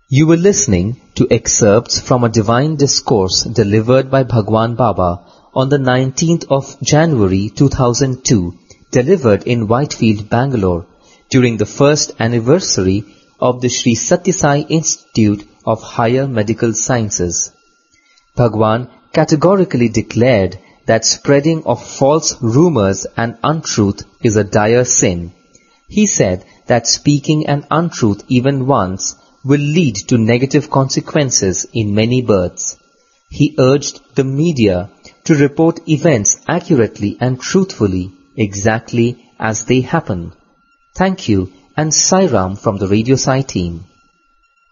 You were listening to excerpts from a divine discourse delivered by Bhagwan Baba on the 19th of January 2002, delivered in Whitefield, Bangalore, during the first anniversary of the Sri Sathya Sai Institute of Higher Medical Sciences. Bhagwan categorically declared that spreading of false rumors and untruth is a dire sin. He said that speaking an untruth even once will lead to negative consequences in many births. He urged the media to report events accurately and truthfully, exactly as they happen. Thank you and Sai Ram from the Radio Sai team.